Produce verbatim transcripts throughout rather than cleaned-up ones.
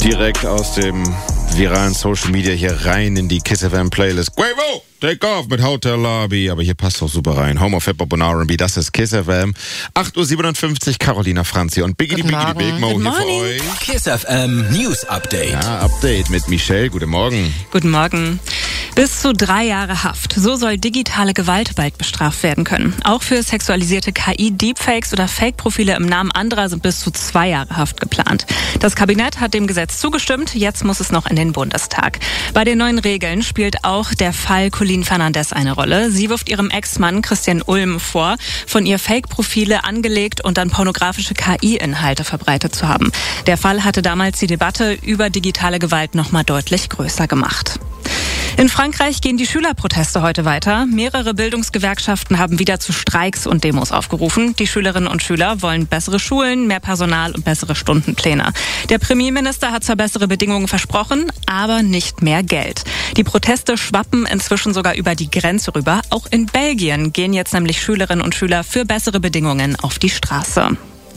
Direkt aus dem viralen Social Media hier rein in die Kiss F M Playlist. Quavo, Take Off mit Hotel Lobby. Aber hier passt doch super rein. Home of Hip-Hop und R and B, das ist Kiss F M. acht Uhr siebenundfünfzig, Carolina Franzi und Biggie Biggie Big Mo hier für euch. Kiss F M News Update. Ja, Update mit Michelle. Guten Morgen. Guten Morgen. Bis zu drei Jahre Haft. So soll digitale Gewalt bald bestraft werden können. Auch für sexualisierte K I-Deepfakes oder Fake-Profile im Namen anderer sind bis zu zwei Jahre Haft geplant. Das Kabinett hat dem Gesetz zugestimmt. Jetzt muss es noch in den Bundestag. Bei den neuen Regeln spielt auch der Fall Colleen Fernandez eine Rolle. Sie wirft ihrem Ex-Mann Christian Ulm vor, von ihr Fake-Profile angelegt und dann pornografische K I-Inhalte verbreitet zu haben. Der Fall hatte damals die Debatte über digitale Gewalt noch mal deutlich größer gemacht. In Frankreich gehen die Schülerproteste heute weiter. Mehrere Bildungsgewerkschaften haben wieder zu Streiks und Demos aufgerufen. Die Schülerinnen und Schüler wollen bessere Schulen, mehr Personal und bessere Stundenpläne. Der Premierminister hat zwar bessere Bedingungen versprochen, aber nicht mehr Geld. Die Proteste schwappen inzwischen sogar über die Grenze rüber. Auch in Belgien gehen jetzt nämlich Schülerinnen und Schüler für bessere Bedingungen auf die Straße.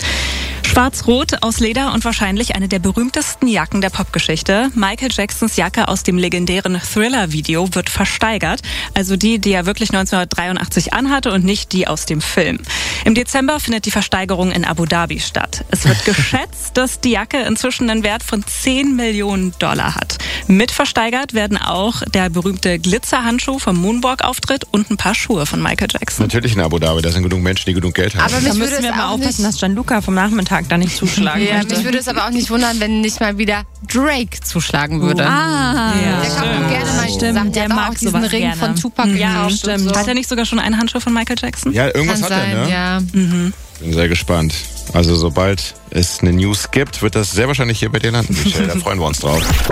Schwarz-Rot aus Leder und wahrscheinlich eine der berühmtesten Jacken der Popgeschichte. Michael Jacksons Jacke aus dem legendären Thriller-Video wird versteigert. Also die, die er wirklich neunzehnhundertdreiundachtzig anhatte und nicht die aus dem Film. Im Dezember findet die Versteigerung in Abu Dhabi statt. Es wird geschätzt, dass die Jacke inzwischen einen Wert von zehn Millionen Dollar hat. Mit versteigert werden auch der berühmte Glitzerhandschuh vom Moonwalk-Auftritt und ein paar Schuhe von Michael Jackson. Natürlich in Abu Dhabi, da sind genug Menschen, die genug Geld haben. Aber da müssen wir mal aufpassen, dass Gianluca vom Nachmittag da nicht zuschlagen ja, möchte. Mich würde es aber auch nicht wundern, wenn nicht mal wieder Drake zuschlagen würde. Ah, ja. Der kann auch gerne mal stimmt, sagen, der, der mag mag auch diesen sowas Ring gerne. von Tupac ja, gekauft. stimmt. So. Hat er nicht sogar schon einen Handschuh von Michael Jackson? Ja, irgendwas Kann hat sein, er, ne? ja. Mhm. Bin sehr gespannt. Also sobald es eine News gibt, wird das sehr wahrscheinlich hier bei dir landen, Michelle. Da freuen wir uns drauf.